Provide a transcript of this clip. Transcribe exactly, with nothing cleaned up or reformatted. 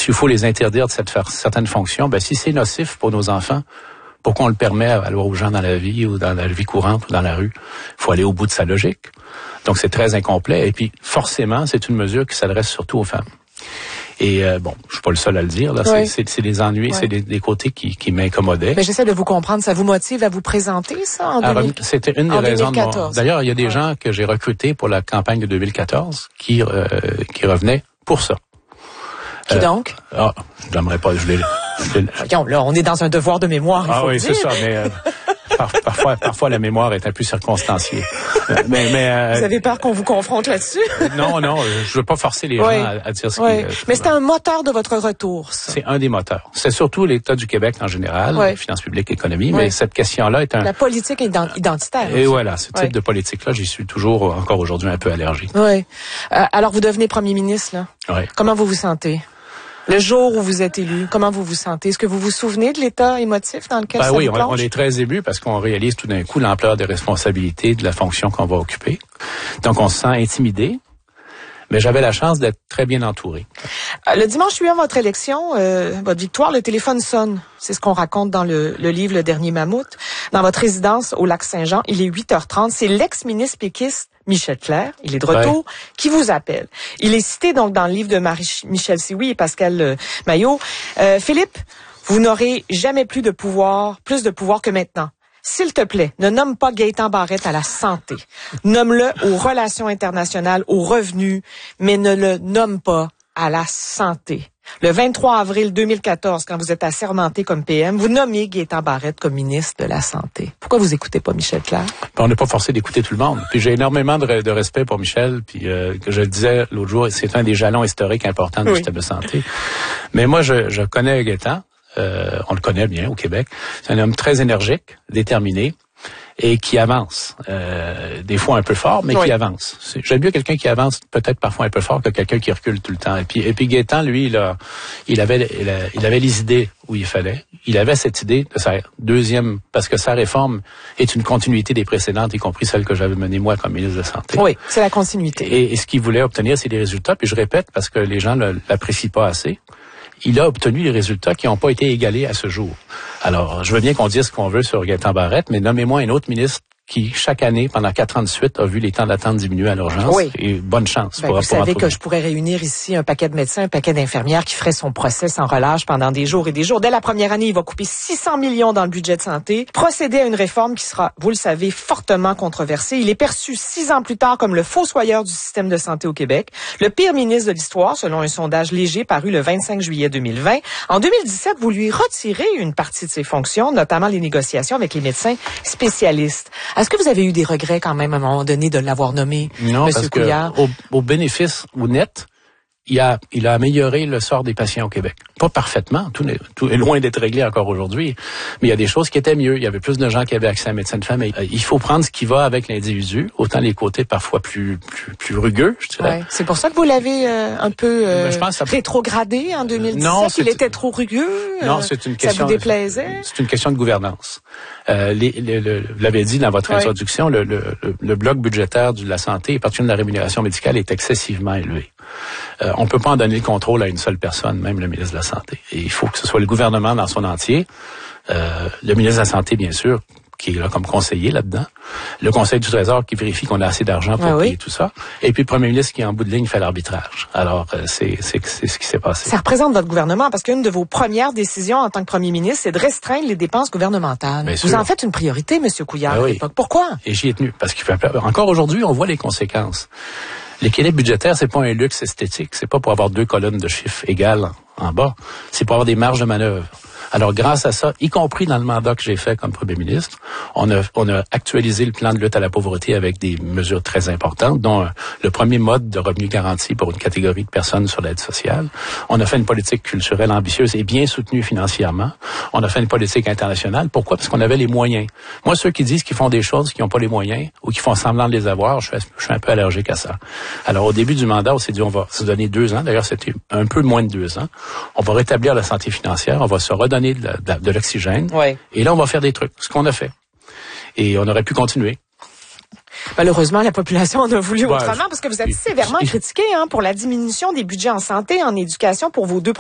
s'il faut les interdire de cette, faire certaines fonctions, ben si c'est nocif pour nos enfants, pourquoi on le permet à, aux gens dans la vie ou dans la vie courante ou dans la rue? Il faut aller au bout de sa logique. Donc, c'est très incomplet. Et puis, forcément, c'est une mesure qui s'adresse surtout aux femmes. Et euh, bon, je suis pas le seul à le dire. Là, oui. c'est, c'est, c'est des ennuis, oui. c'est des, des côtés qui, qui m'incommodaient. Mais j'essaie de vous comprendre. Ça vous motive à vous présenter, ça, en Alors, deux mille... C'était une des raisons de mon... D'ailleurs, il y a des ouais. gens que j'ai recrutés pour la campagne de deux mille quatorze qui, euh, qui revenaient pour ça. Qui euh, donc? Ah, j'aimerais pas... Je l'ai, je l'ai... Voyons, là, on est dans un devoir de mémoire, il Ah faut oui, le c'est dire. ça, mais... Euh, Par, parfois, parfois, la mémoire est un peu circonstanciée. Mais, mais, euh, vous avez peur qu'on vous confronte là-dessus? Non, non, je veux pas forcer les oui. gens à, à dire ce oui. qu'ils... Euh, mais c'est un moteur de votre retour, ça. C'est un des moteurs. C'est surtout l'État du Québec en général, oui. finances publiques, économie, oui. mais cette question-là est un... La politique identitaire. Et aussi. Voilà, ce type oui. de politique-là, j'y suis toujours, encore aujourd'hui, un peu allergique. Oui. Euh, alors, vous devenez premier ministre, là. Oui. Comment vous vous sentez? Le jour où vous êtes élu, comment vous vous sentez? Est-ce que vous vous souvenez de l'état émotif dans lequel ben ça oui, vous plonge? on, on est très ému parce qu'on réalise tout d'un coup l'ampleur des responsabilités de la fonction qu'on va occuper. Donc, on se sent intimidé. Mais j'avais la chance d'être très bien entouré. Le dimanche suivant votre élection, euh, votre victoire, le téléphone sonne. C'est ce qu'on raconte dans le, le livre Le Dernier Mammouth. Dans votre résidence au Lac-Saint-Jean, il est huit heures trente. C'est l'ex-ministre péquiste Michel Clerc, il est de retour, ouais. qui vous appelle. Il est cité donc dans le livre de Marie-Michel Sioui et Pascal euh, Maillot. Euh, Philippe, vous n'aurez jamais plus de pouvoir, plus de pouvoir que maintenant. S'il te plaît, ne nomme pas Gaétan Barrette à la santé. Nomme-le aux relations internationales, aux revenus, mais ne le nomme pas à la santé. Le vingt-trois avril deux mille quatorze, quand vous êtes assermenté comme P M, vous nommez Gaétan Barrette comme ministre de la Santé. Pourquoi vous écoutez pas Michel Clerc? On n'est pas forcé d'écouter tout le monde. Puis j'ai énormément de, de respect pour Michel, puis euh, que je le disais l'autre jour, c'est un des jalons historiques importants du oui. système de santé. Mais moi, je, je connais Gaétan. Euh, on le connaît bien au Québec. C'est un homme très énergique, déterminé et qui avance. Euh, des fois un peu fort, mais oui. qui avance. C'est, j'aime mieux quelqu'un qui avance peut-être parfois un peu fort que quelqu'un qui recule tout le temps. Et puis, et puis Gaétan, lui, il, a, il, avait, il, a, il avait les idées où il fallait. Il avait cette idée de sa deuxième, parce que sa réforme est une continuité des précédentes, y compris celle que j'avais menée moi comme ministre de la Santé. Oui, c'est la continuité. Et, et ce qu'il voulait obtenir, c'est des résultats. Puis je répète, parce que les gens ne l'apprécient pas assez. Il a obtenu des résultats qui n'ont pas été égalés à ce jour. Alors, je veux bien qu'on dise ce qu'on veut sur Gaétan Barrette, mais nommez-moi un autre ministre qui, chaque année, pendant quatre ans de suite, a vu les temps d'attente diminuer à l'urgence. Oui. Et bonne chance. Ben, pour, vous pour savez que je pourrais réunir ici un paquet de médecins, un paquet d'infirmières qui feraient son procès sans relâche pendant des jours et des jours. Dès la première année, il va couper six cents millions dans le budget de santé, procéder à une réforme qui sera, vous le savez, fortement controversée. Il est perçu six ans plus tard comme le fossoyeur du système de santé au Québec, le pire ministre de l'histoire, selon un sondage léger paru le vingt-cinq juillet deux mille vingt. En deux mille dix-sept, vous lui retirez une partie de ses fonctions, notamment les négociations avec les médecins spécialistes. Est-ce que vous avez eu des regrets quand même à un moment donné de l'avoir nommé, non, M. parce Couillard? Que au, au bénéfice, au net, il a, il a amélioré le sort des patients au Québec. Pas parfaitement, tout est, tout est loin d'être réglé encore aujourd'hui, mais il y a des choses qui étaient mieux. Il y avait plus de gens qui avaient accès à un médecin de famille. Il faut prendre ce qui va avec l'individu, autant les côtés parfois plus plus, plus rugueux, je dirais. Ouais. C'est pour ça que vous l'avez euh, un peu euh, je pense ça... rétrogradé en deux mille dix-sept. Non, il était trop rugueux. Non, c'est une question. Ça vous déplaisait? C'est une question de gouvernance. Euh, les, les, le, vous l'avez dit dans votre ouais. introduction, le, le, le, le bloc budgétaire de la santé, et particulièrement de la rémunération médicale, est excessivement élevé. Euh, on peut pas en donner le contrôle à une seule personne, même le ministre de la Santé. Et il faut que ce soit le gouvernement dans son entier, euh, le ministre de la Santé, bien sûr, qui est là comme conseiller là-dedans, le Conseil du Trésor qui vérifie qu'on a assez d'argent pour ah payer oui. tout ça, et puis le premier ministre qui, en bout de ligne, fait l'arbitrage. Alors, euh, c'est, c'est, c'est ce qui s'est passé. Ça représente votre gouvernement, parce qu'une de vos premières décisions en tant que premier ministre, c'est de restreindre les dépenses gouvernementales. Bien Vous sûr. En faites une priorité, M. Couillard, ben oui. à l'époque. Pourquoi? Et j'y ai tenu, parce qu'encore aujourd'hui, on voit les conséquences. L'équilibre budgétaire, c'est pas un luxe esthétique. C'est pas pour avoir deux colonnes de chiffres égales en bas. C'est pour avoir des marges de manœuvre. Alors, grâce à ça, y compris dans le mandat que j'ai fait comme premier ministre, on a, on a actualisé le plan de lutte à la pauvreté avec des mesures très importantes, dont le premier mode de revenu garanti pour une catégorie de personnes sur l'aide sociale. On a fait une politique culturelle ambitieuse et bien soutenue financièrement. On a fait une politique internationale. Pourquoi? Parce qu'on avait les moyens. Moi, ceux qui disent qu'ils font des choses qui n'ont pas les moyens ou qui font semblant de les avoir, je suis, je suis un peu allergique à ça. Alors, au début du mandat, on s'est dit, on va se donner deux ans. D'ailleurs, c'était un peu moins de deux ans. On va rétablir la santé financière. On va se redonner De, de, de l'oxygène. Ouais. Et là, on va faire des trucs. Ce qu'on a fait. Et on aurait pu continuer. Malheureusement, la population en a voulu ouais, autrement parce que vous êtes sévèrement critiqué hein, pour la diminution des budgets en santé, en éducation pour vos deux